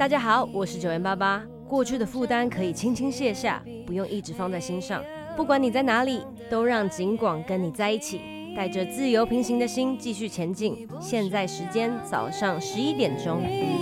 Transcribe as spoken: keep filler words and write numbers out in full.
大家好，我是九元八八。过去的负担可以轻轻卸下，不用一直放在心上。不管你在哪里，都让警广跟你在一起，带着自由平行的心继续前进。现在时间早上十一点钟。